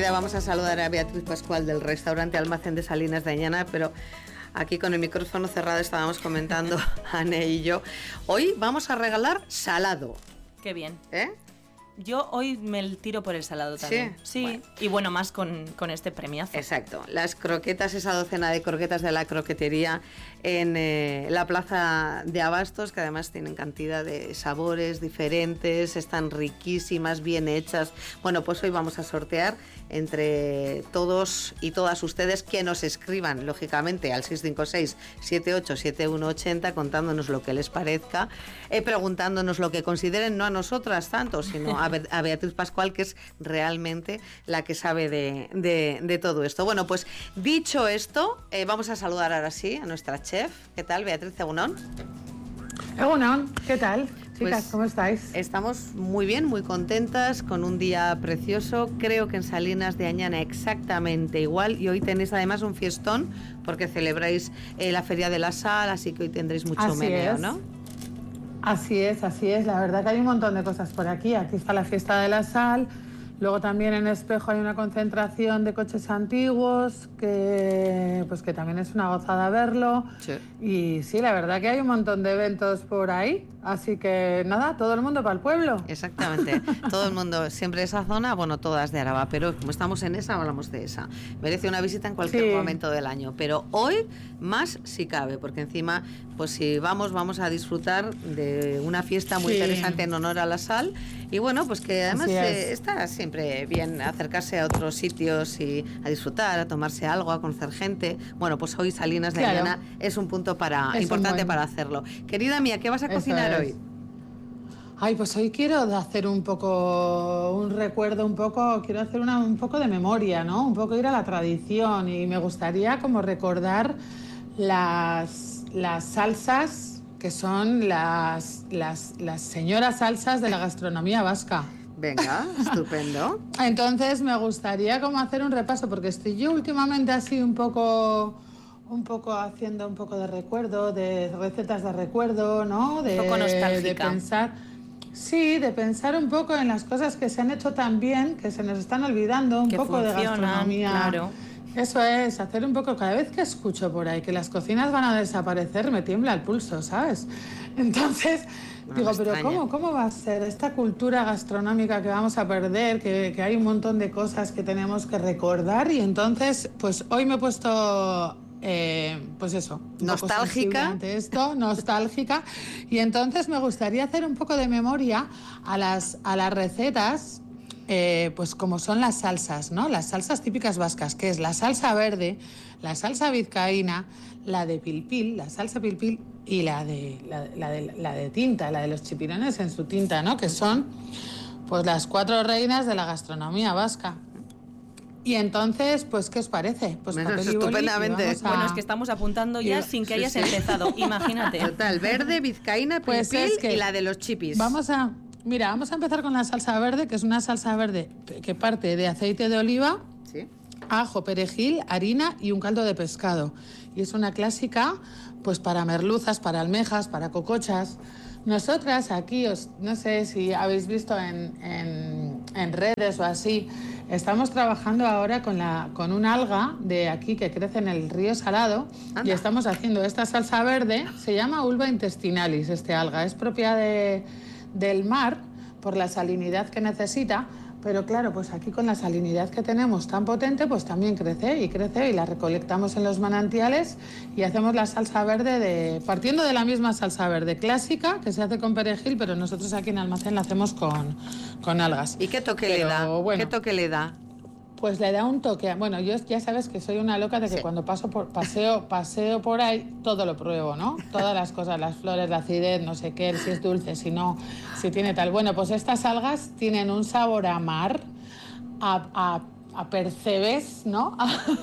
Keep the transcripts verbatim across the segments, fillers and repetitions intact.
Enseguida vamos a saludar a Beatriz Pascual del restaurante Almacén de Salinas de Añana, pero aquí con el micrófono cerrado estábamos comentando Ane y yo. Hoy vamos a regalar salado. Qué bien. ¿Eh? Yo hoy me tiro por el salado también. Sí, sí. Bueno. Y bueno, más con, con este premiazo. Exacto. Las croquetas, esa docena de croquetas de la croquetería en eh, la plaza de Abastos, que además tienen cantidad de sabores diferentes, están riquísimas, bien hechas. Bueno, pues hoy vamos a sortear entre todos y todas ustedes que nos escriban, lógicamente, al seis cinco seis, siete ocho siete uno ocho cero, contándonos lo que les parezca, eh, preguntándonos lo que consideren, no a nosotras tanto, sino a, Be a Beatriz Pascual, que es realmente la que sabe de, de, de todo esto. Bueno, pues dicho esto, eh, vamos a saludar ahora sí a nuestra chef. ¿Qué tal, Beatriz Egunon? Egunon, ¿qué tal? Chicas, Pues ¿cómo estáis? Estamos muy bien, muy contentas, con un día precioso. Creo que en Salinas de Añana exactamente igual. Y hoy tenéis además un fiestón porque celebráis eh, la Feria de la Sal, así que hoy tendréis mucho Así meneo, es. ¿no? Así es, así es. La verdad que hay un montón de cosas por aquí. Aquí está la fiesta de la sal. Luego también en Espejo hay una concentración de coches antiguos que, pues que también es una gozada verlo. Sí. Y sí, la verdad que hay un montón de eventos por ahí. Así que nada, todo el mundo para el pueblo. Exactamente, todo el mundo, siempre de esa zona, bueno, todas de Araba, pero como estamos en esa, hablamos de esa. Merece una visita en cualquier Sí. momento del año, pero hoy más si cabe, porque encima, pues si vamos, vamos a disfrutar de una fiesta muy Sí. interesante en honor a la sal, y bueno, pues que además Así es. eh, está siempre bien acercarse a otros sitios y a disfrutar, a tomarse algo, a conocer gente. Bueno, pues hoy Salinas de Claro. Añana es un punto para, Es un importante buen- para hacerlo. Querida mía, ¿qué vas a Eso cocinar es. hoy? Ay, pues hoy quiero hacer un poco, un recuerdo, un poco, quiero hacer una, un poco de memoria, ¿no? Un poco ir a la tradición y me gustaría como recordar las, las salsas que son las, las, las señoras salsas de la gastronomía vasca. Venga, estupendo. Entonces me gustaría como hacer un repaso porque estoy yo últimamente así un poco un poco haciendo un poco de recuerdo, de recetas de recuerdo, ¿no? De, Un poco nostálgica. de pensar, sí, de pensar un poco en las cosas que se han hecho tan bien, que se nos están olvidando, un Que poco de funcionan, gastronomía. claro. Eso es, hacer un poco, cada vez que escucho por ahí que las cocinas van a desaparecer, me tiembla el pulso, ¿sabes? Entonces, No digo, me pero extraña. ¿cómo, ¿cómo va a ser esta cultura gastronómica que vamos a perder? Que, que hay un montón de cosas que tenemos que recordar y entonces, pues hoy me he puesto... Eh, pues eso, un poco Nostálgica. sensible ante esto, nostálgica, y entonces me gustaría hacer un poco de memoria a las, a las recetas, eh, pues como son las salsas, ¿no? Las salsas típicas vascas, que es la salsa verde, la salsa vizcaína, la de pilpil, la salsa pilpil y la de, la, la de, la de tinta, la de los chipirones en su tinta, ¿no? Que son pues las cuatro reinas de la gastronomía vasca. Y entonces, pues, ¿qué os parece? Pues Bueno, papel y boli, y estupendamente. vamos a- Bueno, es que estamos apuntando ya Y- sin que sí, hayas sí. empezado, imagínate. Total, verde, vizcaína, Pues pilpil es que y la de los chipis. Vamos a, mira, vamos a empezar con la salsa verde, que es una salsa verde que parte de aceite de oliva, Sí. ajo, perejil, harina y un caldo de pescado. Y es una clásica, pues para merluzas, para almejas, para cocochas. Nosotras aquí, os, no sé si habéis visto en, en, en redes o así, estamos trabajando ahora con, la, con un alga de aquí que crece en el río Salado. Anda. Y estamos haciendo esta salsa verde, se llama Ulva intestinalis, este alga, es propia de, del mar por la salinidad que necesita, pero claro, pues aquí con la salinidad que tenemos tan potente, pues también crece y crece y la recolectamos en los manantiales y hacemos la salsa verde de, partiendo de la misma salsa verde clásica que se hace con perejil, pero nosotros aquí en Almacén la hacemos con, con algas. ¿Y qué toque Pero, le da? bueno. ¿Qué toque le da? Pues le da un toque. Bueno, yo ya sabes que soy una loca de que Sí. cuando paso por paseo, paseo por ahí, todo lo pruebo, ¿no? Todas las cosas, las flores, la acidez, no sé qué, si es dulce, si no, si tiene tal. Bueno, pues estas algas tienen un sabor a mar, a, a, a percebes, ¿no?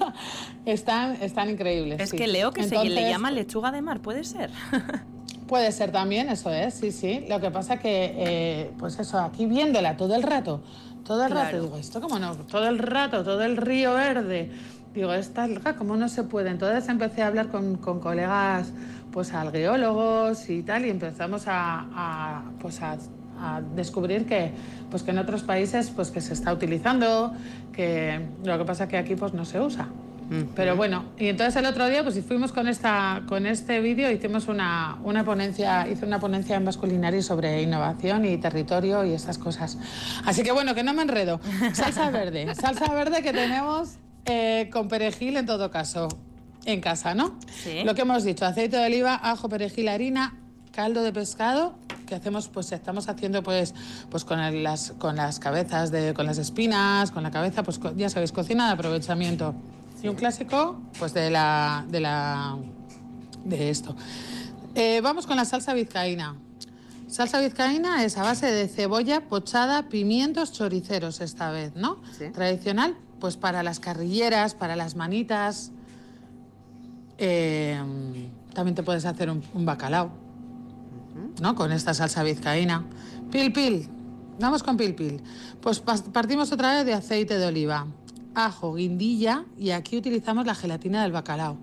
están, están increíbles. Es sí. que leo que se Entonces, le llama lechuga de mar, ¿puede ser? Puede ser también, eso es, sí, sí. Lo que pasa que, eh, pues eso, aquí viéndola todo el rato, todo el Claro. rato, digo, esto como no, todo el rato, todo el río verde, digo, esta alga, ¿cómo no se puede? Entonces empecé a hablar con, con colegas, pues algeólogos y tal, y empezamos a, a, pues a, a, a descubrir que, pues que en otros países pues que se está utilizando, que lo que pasa es que aquí pues no se usa. Uh-huh. Pero bueno, y entonces el otro día pues fuimos con, esta, con este vídeo, hicimos una, una ponencia, hice una ponencia en Vasculinari sobre innovación y territorio y estas cosas. Así que bueno, que no me enredo. Salsa verde, salsa verde que tenemos eh, con perejil en todo caso. En casa, ¿no? Sí. Lo que hemos dicho, aceite de oliva, ajo, perejil, harina, caldo de pescado, que hacemos, pues estamos haciendo pues, pues con el, las, con las cabezas, de, con las espinas, con la cabeza, pues ya sabéis, cocina de aprovechamiento. Y un clásico, pues de la, de la, de esto. Eh, vamos con la salsa vizcaína. Salsa vizcaína es a base de cebolla pochada, pimientos, choriceros esta vez, ¿no? Sí. Tradicional, pues para las carrilleras, para las manitas. Eh, también te puedes hacer un, un bacalao, ¿no? Con esta salsa vizcaína. Pil pil, vamos con pil pil. Pues partimos otra vez de aceite de oliva, ajo, guindilla y aquí utilizamos la gelatina del bacalao.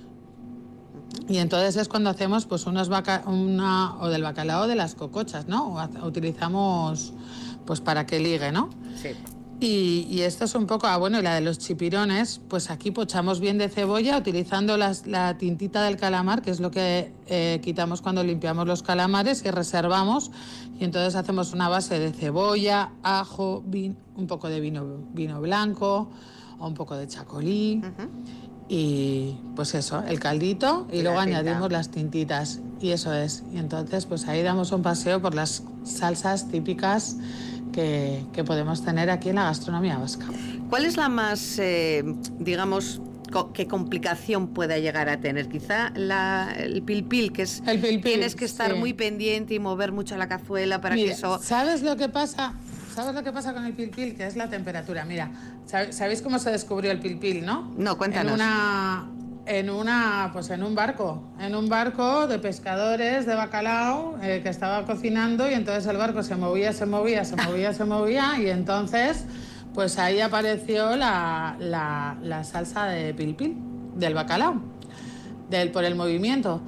Y entonces es cuando hacemos pues unos vaca, una o del bacalao o de las cocochas, ¿no? O utilizamos pues para que ligue, ¿no? Sí. Y, y esto es un poco, ah, bueno, y la de los chipirones, pues aquí pochamos bien de cebolla utilizando las, la tintita del calamar, que es lo que eh, quitamos cuando limpiamos los calamares y reservamos. Y entonces hacemos una base de cebolla, ajo, vin, un poco de vino, vino blanco o un poco de chacolí. Uh-huh. Y pues eso, el caldito y, y luego añadimos las tintitas. Y eso es. Y entonces pues ahí damos un paseo por las salsas típicas Que, que podemos tener aquí en la gastronomía vasca. ¿Cuál es la más, eh, digamos, co qué complicación pueda llegar a tener? Quizá la, el pil pil, que es el pil pil, tienes que estar sí. muy pendiente y mover mucho la cazuela para Mira, que eso... ¿sabes lo que pasa? ¿Sabes lo que pasa con el pil pil? Que es la temperatura. Mira, ¿sabéis cómo se descubrió el pil pil, no? No, cuéntanos. En una... En una, pues en un barco, en un barco de pescadores de bacalao eh, que estaba cocinando y entonces el barco se movía, se movía, se movía, se movía y entonces pues ahí apareció la, la, la salsa de pil pil, del bacalao, del, por el movimiento.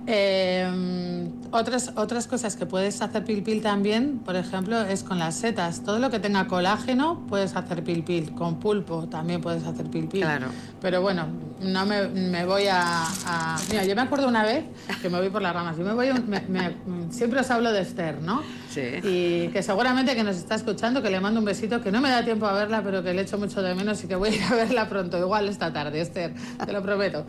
Eh, otras, otras cosas que puedes hacer pil pil también, por ejemplo, es con las setas. Todo lo que tenga colágeno puedes hacer pil pil. Con pulpo también puedes hacer pil pil. Claro. Pero bueno, no me, me voy a, a... Mira, yo me acuerdo una vez que me voy por las ramas. Yo me voy a, me, me, siempre os hablo de Esther, ¿no? Sí. Y que seguramente que nos está escuchando, que le mando un besito, que no me da tiempo a verla, pero que le echo mucho de menos y que voy a ir a verla pronto, igual esta tarde, Esther, te lo prometo.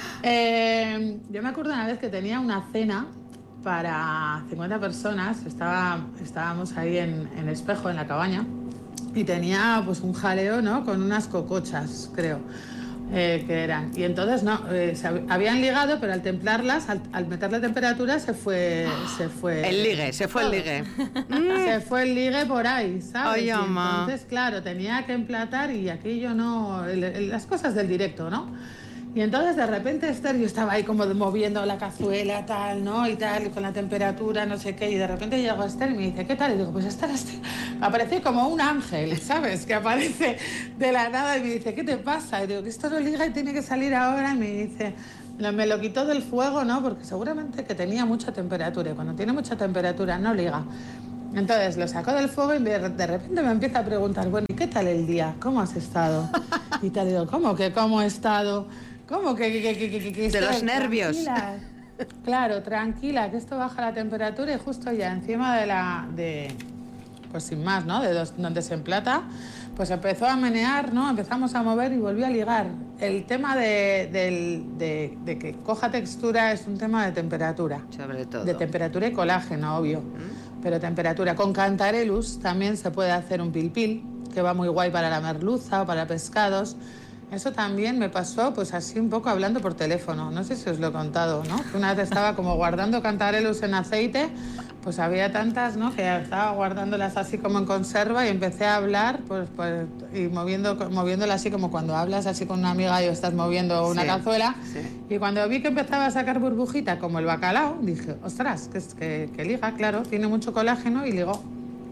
Eh, yo me acuerdo una vez que tenía una cena para cincuenta personas, estaba, estábamos ahí en, en Espejo, en la cabaña, y tenía pues un jaleo, ¿no? Con unas cocochas, creo. Eh, que eran. Y entonces no, eh, se habían ligado, pero al templarlas, al, al meter la temperatura, se fue, se fue. El ligue, se fue todo. el ligue. Se fue el ligue por ahí, ¿sabes? Ay, y ama. Entonces, claro, tenía que emplatar y aquello no, el, el, las cosas del directo, ¿no? Y entonces de repente Esther, yo estaba ahí como moviendo la cazuela, tal, ¿no? Y tal, y con la temperatura, no sé qué, y de repente llegó Esther y me dice, ¿qué tal? Y digo, pues Esther, Esther, aparece como un ángel, ¿sabes? Que aparece de la nada y me dice, ¿qué te pasa? Y digo, que esto no liga y tiene que salir ahora. Y me dice, me lo quitó del fuego, ¿no? Porque seguramente que tenía mucha temperatura y cuando tiene mucha temperatura no liga. Entonces lo sacó del fuego y de repente me empieza a preguntar, bueno, ¿y qué tal el día? ¿Cómo has estado? Y te digo, ¿cómo que cómo he estado? ¿Cómo que, que, que, que, que de los nervios? Tranquila. Claro, tranquila, que esto baja la temperatura y justo ya encima de la, de, pues sin más, ¿no? De dos, donde se emplata, pues empezó a menear, ¿no? Empezamos a mover y volvió a ligar. El tema de, de, de, de que coja textura es un tema de temperatura. Sobre todo. De temperatura y colágeno, obvio. ¿Mm? Pero temperatura. Con Cantarellus también se puede hacer un pil pil, que va muy guay para la merluza o para pescados. Eso también me pasó, pues así un poco hablando por teléfono. No sé si os lo he contado, ¿no? Que una vez estaba como guardando Cantarellus en aceite, pues había tantas, ¿no? Que estaba guardándolas así como en conserva y empecé a hablar, pues, pues y moviendo, moviéndola así como cuando hablas así con una amiga y estás moviendo una sí, cazuela. Sí. Y cuando vi que empezaba a sacar burbujita como el bacalao, dije, ostras, que, que, que liga, claro, tiene mucho colágeno y ligó.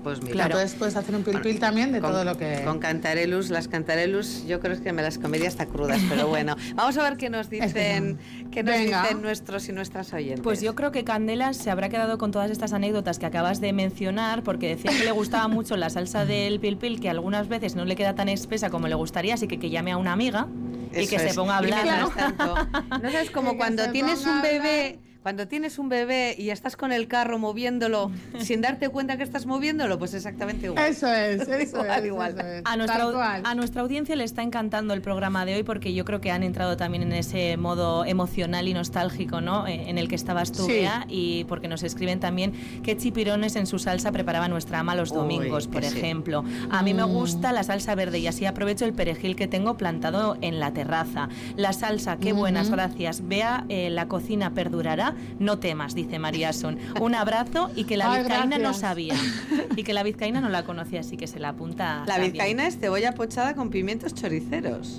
Pues mira. Claro. Entonces puedes hacer un pil pil también de con, todo lo que... Con cantarellus, las cantarellus yo creo que me las comería hasta crudas, pero bueno. Vamos a ver qué nos dicen, qué nos dicen nuestros y nuestras oyentes. Pues yo creo que Candela se habrá quedado con todas estas anécdotas que acabas de mencionar, porque decía que le gustaba mucho la salsa del pil pil, que algunas veces no le queda tan espesa como le gustaría, así que que llame a una amiga y Eso que es. se ponga a hablar. ¿No? Tanto. No sabes como cuando tienes un bebé... Cuando tienes un bebé y estás con el carro moviéndolo sin darte cuenta que estás moviéndolo, pues exactamente igual. Eso es, eso igual, es. igual. Eso es. A, nuestra, a nuestra audiencia le está encantando el programa de hoy porque yo creo que han entrado también en ese modo emocional y nostálgico, ¿no? En el que estabas tú, Bea, sí. Y porque nos escriben también qué chipirones en su salsa preparaba nuestra ama los domingos, Uy, por ejemplo. Sí. A mí me gusta la salsa verde y así aprovecho el perejil que tengo plantado en la terraza. La salsa, qué uh-huh. buenas, gracias. Bea, eh, la cocina perdurará, no temas, dice María Son. Un abrazo y que la Ay, vizcaína gracias. no sabía. Y que la vizcaína no la conocía, así que se la apunta. La también. vizcaína es cebolla pochada con pimientos choriceros.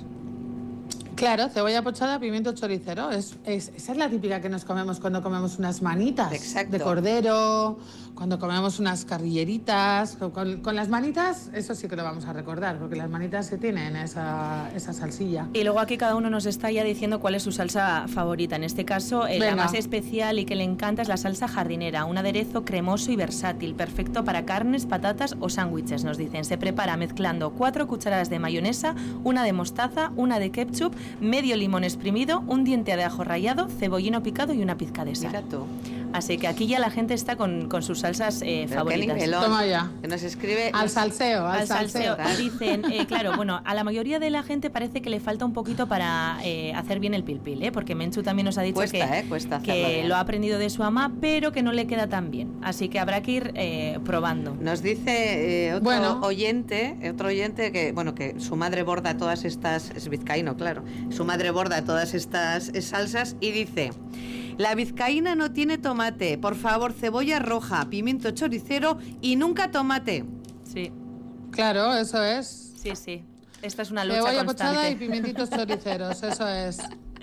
Claro, cebolla pochada, pimiento choricero. Es, es, esa es la típica que nos comemos cuando comemos unas manitas Exacto. de cordero, cuando comemos unas carrilleritas. Con, con las manitas, eso sí que lo vamos a recordar, porque las manitas se tienen esa, esa salsilla. Y luego aquí cada uno nos está ya diciendo cuál es su salsa favorita. En este caso, eh, la más especial y que le encanta es la salsa jardinera, un aderezo cremoso y versátil, perfecto para carnes, patatas o sándwiches, nos dicen. Se prepara mezclando cuatro cucharadas de mayonesa, una de mostaza, una de ketchup, medio limón exprimido, un diente de ajo rallado, cebollino picado y una pizca de sal. Mira tú. Así que aquí ya la gente está con, con sus salsas eh, favoritas. Toma ya. Que nos escribe... Al salseo, al, al salseo. salseo. Dicen, eh, claro, bueno, a la mayoría de la gente parece que le falta un poquito para eh, hacer bien el pil pil, ¿eh? Porque Menchu también nos ha dicho cuesta, que, eh, cuesta que lo ha aprendido de su ama, pero que no le queda tan bien. Así que habrá que ir eh, probando. Nos dice eh, otro bueno. oyente, otro oyente que, bueno, que su madre borda todas estas, es vizcaíno, claro, su madre borda todas estas salsas y dice: la vizcaína no tiene tomate, por favor, cebolla roja, pimiento choricero y nunca tomate. Sí. Claro, eso es. Sí, sí. Esta es una lucha cebolla constante. pochada y pimientitos choriceros, eso es.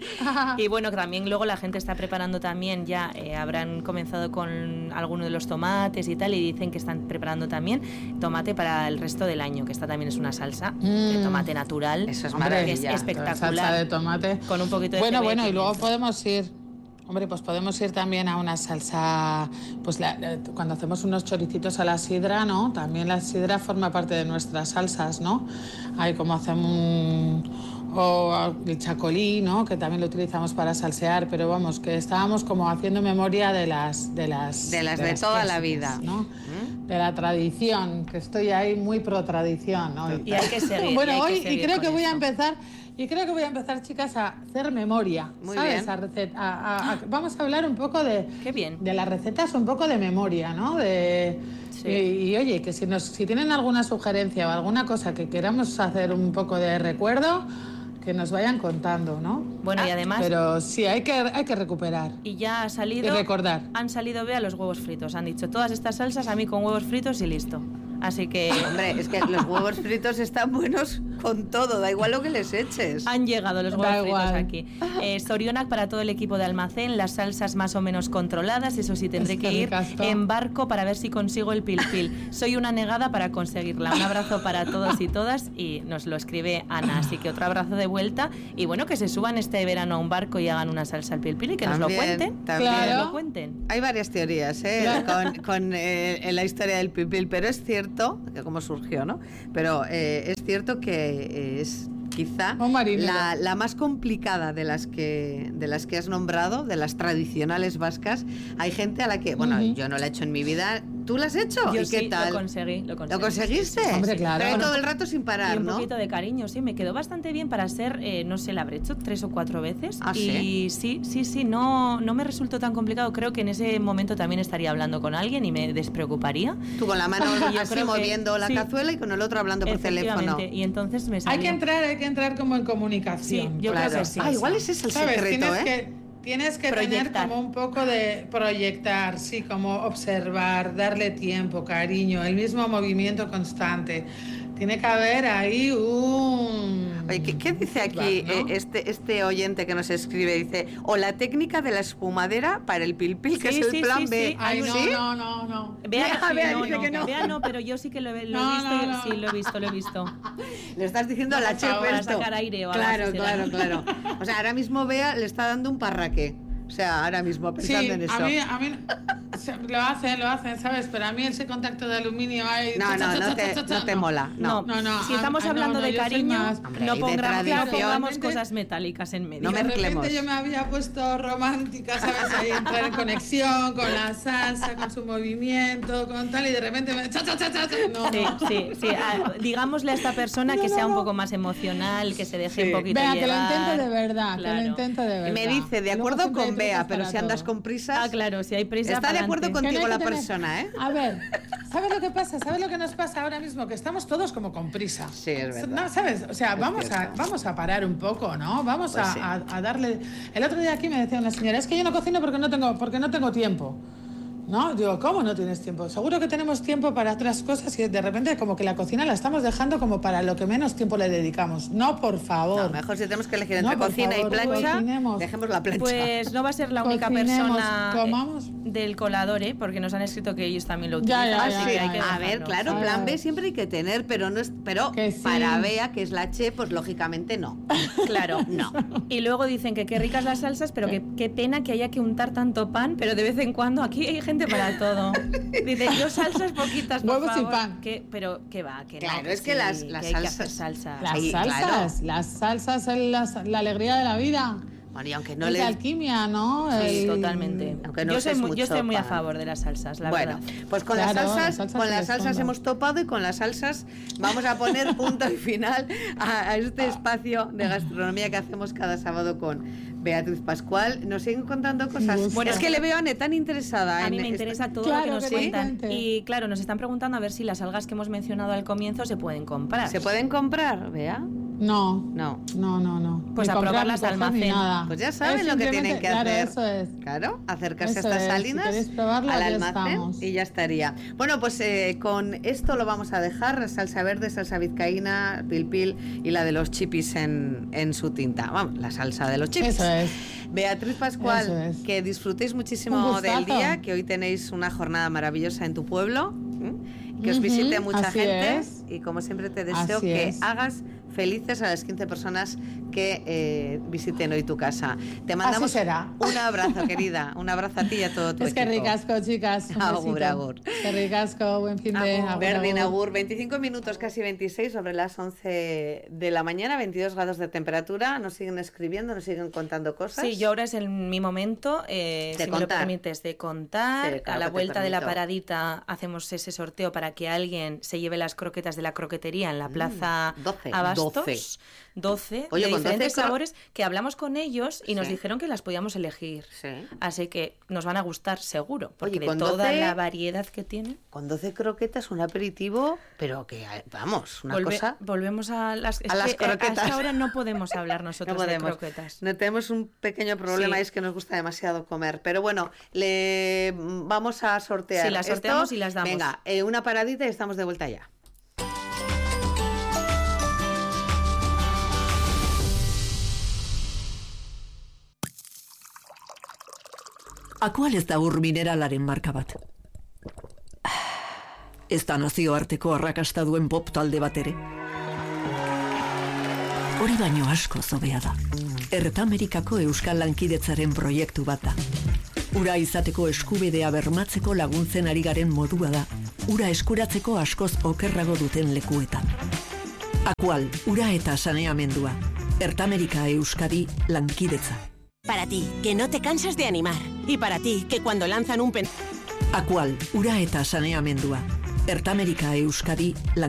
Y bueno, también luego la gente está preparando también, ya eh, habrán comenzado con alguno de los tomates y tal, y dicen que están preparando también tomate para el resto del año, que esta también es una salsa mm. de tomate natural. Eso es maravilla. Es espectacular. Salsa de tomate. Con un poquito de Bueno, bueno, y y luego podemos ir... Hombre, pues podemos ir también a una salsa, pues la, la, cuando hacemos unos choricitos a la sidra, ¿no? También la sidra forma parte de nuestras salsas, ¿no? Hay como hacemos un, o el chacolí, ¿no? Que también lo utilizamos para salsear, pero vamos, que estábamos como haciendo memoria de las de las de las de, de las toda clásicas, la vida, ¿no? ¿Mm? De la tradición, que estoy ahí muy pro tradición, ¿no? Y hay que seguir. Bueno, y hoy que y creo que voy eso. a empezar. Y creo que voy a empezar, chicas, a hacer memoria. Muy ¿sabes? bien. A receta, a, a, a, vamos a hablar un poco de, Qué bien. de las recetas, un poco de memoria, ¿no? De, sí. y, y oye, que si, nos, si tienen alguna sugerencia o alguna cosa que queramos hacer un poco de recuerdo, que nos vayan contando, ¿no? Bueno, y además... Pero sí, hay que, hay que recuperar. Y ya ha salido... Y recordar. Han salido, vea, los huevos fritos. Han dicho, todas estas salsas a mí con huevos fritos y listo. Así que... Hombre, es que los huevos fritos están buenos con todo, da igual lo que les eches. Han llegado los huevos da fritos igual. aquí. Eh, Sorionac para todo el equipo de almacén, las salsas más o menos controladas, eso sí, tendré es que, que ir ricasco. en barco para ver si consigo el pil pil. Soy una negada para conseguirla. Un abrazo para todos y todas y nos lo escribe Ana, así que otro abrazo de vuelta y bueno, que se suban este verano a un barco y hagan una salsa al pil pil y que también, nos lo cuenten. También. Que Claro. nos lo cuenten. Hay varias teorías ¿eh? Claro. con, con eh, en la historia del pil pil, pero es cierto, que cómo surgió, ¿no? Pero eh, es cierto que es quizá la, la más complicada de las que de las que has nombrado, de las tradicionales vascas. Hay gente a la que, bueno, uh-huh. yo no la he hecho en mi vida. ¿Tú la has hecho? Yo ¿Y sí, qué tal? lo conseguí, lo conseguí. ¿Lo conseguiste? Sí, sí, Hombre, claro. Pero todo el rato sin parar, y un ¿no? poquito de cariño, sí, me quedó bastante bien para ser, eh, no sé, la habré hecho tres o cuatro veces. ¿Ah, y sí, sí, sí, no, no me resultó tan complicado. Creo que en ese momento también estaría hablando con alguien y me despreocuparía. Tú con la mano así moviendo que, la sí, cazuela y con el otro hablando por teléfono. Y entonces me salió. Hay que entrar, hay que entrar como en comunicación. Sí, yo claro. creo que sí. Ah, igual ese es el ¿Sabes? secreto, Tienes ¿eh? Que... Tienes que proyectar. tener como un poco de proyectar, sí, como observar, darle tiempo, cariño, el mismo movimiento constante. Tiene que haber ahí un... Oye, ¿qué, qué dice aquí ¿no? eh, este, este oyente que nos escribe? Dice, o la técnica de la espumadera para el pilpil, que Sí, es el sí, plan sí, B. sí. Ay, no, ¿Sí? no, no, no. Bea, Bea, sí, Bea no, dice no. que no. Bea no, pero yo sí que lo, he- lo he No, visto, no, no. sí, lo he visto, lo he visto. Le estás diciendo No, a la por chef favor, para esto. sacar aire o algo Claro, así será. claro, claro. O sea, ahora mismo Bea le está dando un parraque. O sea, ahora mismo pensando Sí, en eso. a mí, a mí se- lo hacen, lo hacen, ¿sabes? Pero a mí ese contacto de aluminio ahí... No, no, no te, no te mola. No. No, No, no, si a- estamos a- hablando no, no, de yo soy cariño, más- Hombre, no, y de pongra- no tradición. pongamos Realmente- cosas metálicas en medio. No Y de mezclemos. repente yo me había puesto romántica, ¿sabes? Ahí entrar en conexión con la salsa, con su movimiento, con tal, y de repente me... cha, cha, cha, cha, cha. No, Sí, no. sí, sí. Ah, digámosle a esta persona que sea un poco más emocional, que se deje Sí. un poquito Vea, que lo llevar. intente de verdad, que Claro. lo intente de verdad. Y me dice, de Luego acuerdo siempre hay con Bea, trucos pero para si andas todo. con prisas... Ah, claro, si hay prisa. Está de acuerdo pa'lante. contigo Que no la hay que tener- persona, ¿eh? A ver, ¿sabes lo que pasa? ¿Sabes lo que nos pasa ahora mismo? Que estamos todos como con prisa. Sí, es verdad. No, ¿sabes? O sea, Es vamos a, cierto. vamos a parar un poco, ¿no? Vamos Pues a, sí. a, a darle... El otro día aquí me decía una señora, es que yo no cocino porque no tengo, porque no tengo tiempo. ¿No? Digo, ¿cómo no tienes tiempo? Seguro que tenemos tiempo para otras cosas y de repente como que la cocina la estamos dejando como para lo que menos tiempo le dedicamos. No, por favor. No, mejor si tenemos que elegir No, entre por cocina favor, y plancha, cocinemos. dejemos la plancha. Pues no va a ser la única Cocinemos, persona eh, comamos. del colador, ¿eh? Porque nos han escrito que ellos también lo Ya, utilizan. ya, Ah, así ya, sí. que ya, hay que ya. A ver, dejarlo. claro, A plan ver. B siempre hay que tener, pero no es, pero Que sí. para Bea, que es la chef, pues lógicamente no. Claro, No. Y luego dicen que qué ricas las salsas, pero que qué pena que haya que untar tanto pan, pero de vez en cuando aquí hay gente para todo. Dice, yo salsas poquitas, por Huevos y favor. pan. Que, pero que va, que no, Claro, es que sí, las- las hay que salsas- hacer salsas. Las Sí, salsas, claro. las salsas es la, la alegría de la vida. Bueno, y aunque no es le... de alquimia, ¿no? Sí, El- totalmente. Aunque no yo, soy uses muy, yo mucho estoy muy a pan. favor de las salsas, la Bueno, verdad. pues con Claro, las salsas, las salsas con sí las les salsas pongo. hemos topado y con las salsas vamos a poner punto y final a, a este espacio de gastronomía que hacemos cada sábado con Beatriz Pascual. Nos siguen contando cosas. gusto. Bueno, es que le veo a Ane tan interesada A en mí me esta- interesa todo Claro lo que nos que me cuentan. cuente. Y claro, nos están preguntando a ver si las algas que hemos mencionado al comienzo se pueden comprar. ¿Se pueden comprar, Bea? No, No. no, no, no. Pues Ni a comprar, probarlas ni al coger, ni almacén. nada. Pues ya saben Es lo que tienen simplemente- que claro, hacer. eso es. Claro, acercarse Eso a estas es, si salinas queréis probarlas, al ya almacén estamos. y ya estaría. Bueno, pues eh, con esto lo vamos a dejar, salsa verde, salsa vizcaína, pil pil y la de los chipis en, en su tinta. Vamos, la salsa de los chipis. Eso es. Beatriz Pascual, Eso es. que disfrutéis Un muchísimo gustazo. del día, que hoy tenéis una jornada maravillosa en tu pueblo, ¿eh? que os Ujú, visite mucha así gente es. y como siempre te deseo Así que es. hagas felices a las quince personas que eh, visiten hoy tu casa. Te mandamos Así será. un abrazo, querida, un abrazo a ti y a todo tu Es que equipo. ricasco, chicas. Un Agur, besito. agur. Que ricasco, buen fin de... Agur. agur, Berdin, agur. agur, veinticinco minutos, casi veintiséis, sobre las once de la mañana, veintidós grados de temperatura. Nos siguen escribiendo, nos siguen contando cosas. Sí, yo ahora es el, mi momento, eh, De si me lo contar. permites, de contar. Sí, claro a la que te vuelta de la permito. paradita hacemos ese sorteo para que alguien se lleve las croquetas de la croquetería en la plaza doce, Abastos. doce. doce Oye, de con doce diferentes cro- sabores que hablamos con ellos y nos Sí. dijeron que las podíamos elegir. Sí. Así que nos van a gustar seguro, porque Oye, de con toda doce la variedad que tienen. Con doce croquetas, un aperitivo, pero que, vamos, una Volve- cosa... Volvemos a las, es a las que, eh, croquetas. Hasta ahora no podemos hablar nosotros No podemos. de croquetas. No tenemos un pequeño problema, Sí. es que nos gusta demasiado comer. Pero bueno, le vamos a sortear. Sí, las esto. sorteamos y las damos. Venga, eh, una paradita y estamos de vuelta ya. Akual ez da ur mineralaren marka bat. Ez da nazioarteko arrakasta duen pop talde bat ere. Hori baino asko zobea da. Ertamerikako Euskal Lankidetzaren proiektu bat da. Ura izateko eskubidea bermatzeko laguntzen ari garen modua da. Ura eskuratzeko askoz okerrago duten lekuetan. Akual, ura eta saneamendua. Ertamerika Euskadi Lankidetza. Para ti, que no te cansas de animar. Y para ti, que cuando lanzan un pen... Akual, ura eta saneamendua. Ertamerika Euskadi Lankidetza.